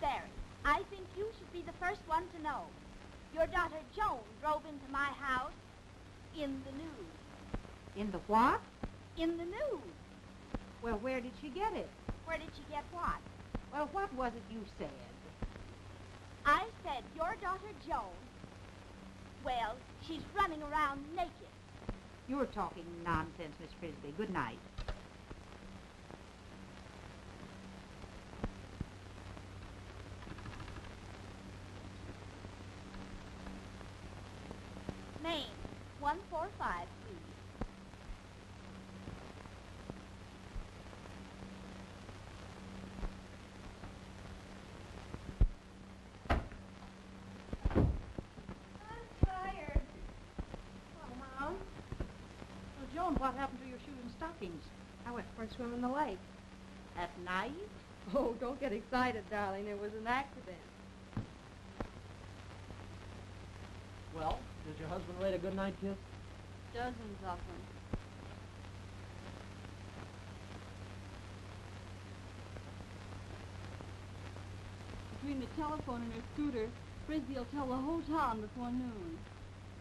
Barry, I think you should be the first one to know. Your daughter Joan drove into my house in the news. In the what? In the news. Well, where did she get it? Where did she get what? Well, what was it you said? I said your daughter Joan, well, she's running around naked. You're talking nonsense, Miss Frisbee. Good night. Maine, 145, please. I'm tired. Well, Mom. Well, Joan, what happened to your shoes and stockings? I went for a swim in the lake. At night? Oh, don't get excited, darling. It was an accident. Well, did your husband write a good night kiss? Dozens of them. Between the telephone and her scooter, Frisbee will tell the whole town before noon.